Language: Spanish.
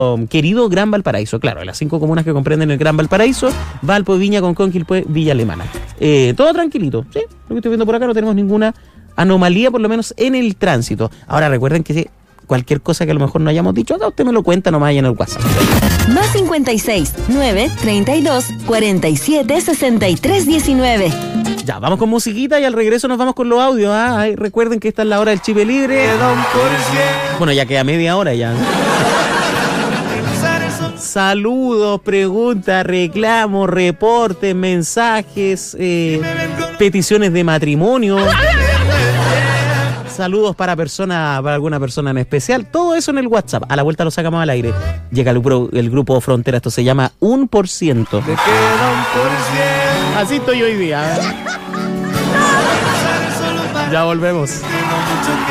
querido Gran Valparaíso. Claro, las 5 comunas que comprenden el Gran Valparaíso: Valpo, Viña, Concón, Quilpué, Villa Alemana. Todo tranquilito, ¿sí? Lo que estoy viendo por acá, no tenemos ninguna anomalía, por lo menos en el tránsito. Ahora recuerden que cualquier cosa que a lo mejor no hayamos dicho acá, usted me lo cuenta nomás ahí en el WhatsApp. Más 56 932 47 63 19. Ya, vamos con musiquita y al regreso nos vamos con los audios. Ay, recuerden que esta es la hora del Chipe Libre. Bueno, ya queda media hora ya. Saludos, preguntas, reclamos, reportes, mensajes, peticiones de matrimonio. Saludos para alguna persona en especial. Todo eso en el WhatsApp. A la vuelta lo sacamos al aire. Llega el grupo Frontera. Esto se llama 1%. Así estoy hoy día. Ya volvemos.